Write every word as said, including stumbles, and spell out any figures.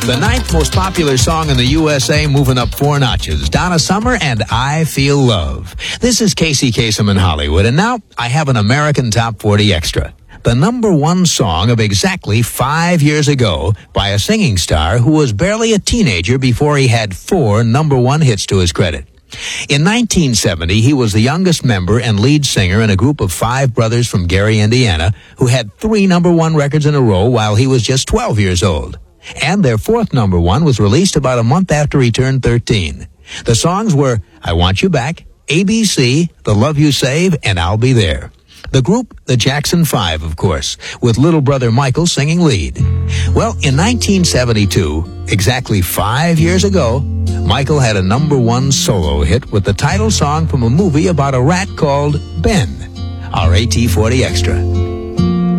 The ninth most popular song in the U S A, moving up four notches. Donna Summer and I Feel Love. This is Casey Kasem in Hollywood, and now I have an American Top forty Extra. The number one song of exactly five years ago by a singing star who was barely a teenager before he had four number one hits to his credit. In nineteen seventy, he was the youngest member and lead singer in a group of five brothers from Gary, Indiana, who had three number one records in a row while he was just twelve years old. And their fourth number one was released about a month after he turned thirteen. The songs were I Want You Back, A B C, The Love You Save, and I'll Be There. The group, the Jackson Five, of course, with little brother Michael singing lead. Well, in nineteen seventy-two, exactly five years ago, Michael had a number one solo hit with the title song from a movie about a rat called Ben. Our A T forty Extra.